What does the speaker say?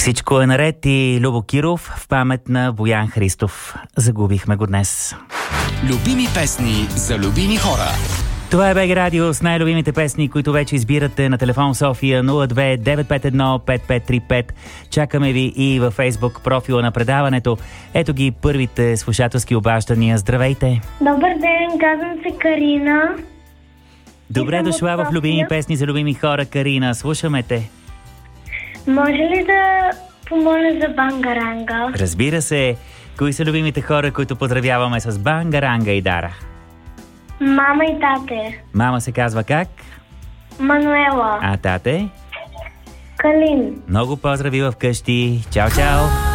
Всичко е наред и Любо Киров в памет на Боян Христов. Загубихме го днес. Любими песни за любими хора. Това е БГ Радио с най-любимите песни, които вече избирате на телефон София 02 951 5535. Чакаме ви и във Фейсбук профила на предаването. Ето ги първите слушателски обаждания. Здравейте! Добър ден, казвам се Карина. Добре дошла в любими песни за любими хора, Карина. Слушаме те. Може ли да помоля за Бангаранга? Разбира се. Кои са любимите хора, които поздравяваме с Бангаранга и Дара? Мама и тате. Мама се казва как? Мануела. А тате? Калин. Много поздрави вкъщи. Чао, чао!